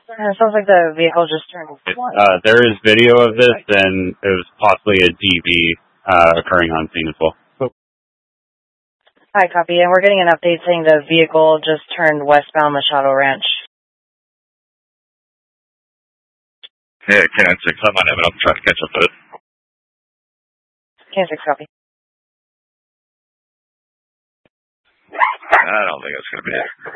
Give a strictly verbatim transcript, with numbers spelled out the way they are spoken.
Uh, it sounds like the vehicle just turned one. Uh, there is video of this, and it was possibly a D V uh, occurring on scene as well. Hi, copy. And we're getting an update saying the vehicle just turned westbound Machado Ranch. Yeah, Can six, I'm on him, and I'll try to catch up with it. Can six, copy. I don't think it's going to be it.